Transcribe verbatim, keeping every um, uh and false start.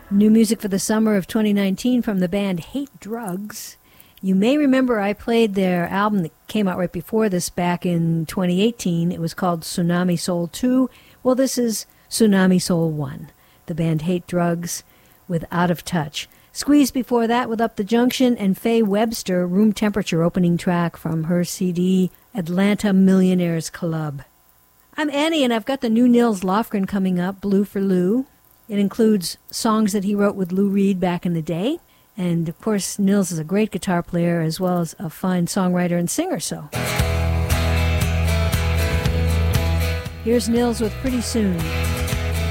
New music for the summer of twenty nineteen from the band Hate Drugs. You may remember I played their album that came out right before this back in twenty eighteen. It was called Tsunami Soul two. Well, this is Tsunami Soul one. The band Hate Drugs with Out of Touch. Squeeze before that with Up the Junction and Faye Webster, Room Temperature opening track from her C D Atlanta Millionaires Club. I'm Annie, and I've got the new Nils Lofgren coming up, Blue for Lou. It includes songs that he wrote with Lou Reed back in the day. And, of course, Nils is a great guitar player as well as a fine songwriter and singer, so. Here's Nils with Pretty Soon.